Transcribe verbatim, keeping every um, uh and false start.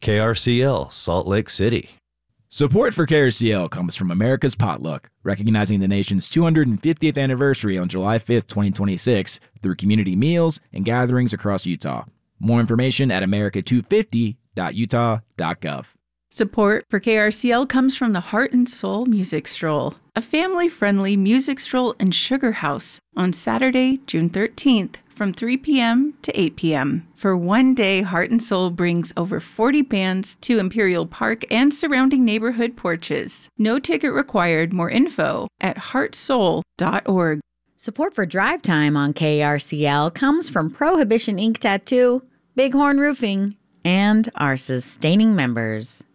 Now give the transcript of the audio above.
K R C L, Salt Lake City. Support for K R C L comes from America's Potluck, recognizing the nation's two hundred fiftieth anniversary on July fifth, twenty twenty-six, through community meals and gatherings across Utah. More information at america two fifty dot utah dot gov. Support for K R C L comes from the Heart and Soul Music Stroll, a family-friendly music stroll and sugar house on Saturday, June thirteenth from three p.m. to eight p.m. For one day, Heart and Soul brings over forty bands to Imperial Park and surrounding neighborhood porches. No ticket required. More info at heart soul dot org. Support for Drive Time on K R C L comes from Prohibition Ink Tattoo, Bighorn Roofing, and our sustaining members.